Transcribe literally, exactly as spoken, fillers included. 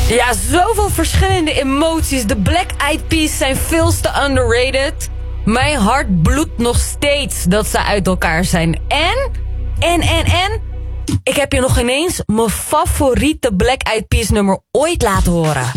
Ja, zoveel verschillende emoties. De Black Eyed Peas zijn veel te underrated. Mijn hart bloedt nog steeds dat ze uit elkaar zijn. En, en, en, en... ik heb je nog ineens mijn favoriete Black Eyed Peas nummer ooit laten horen.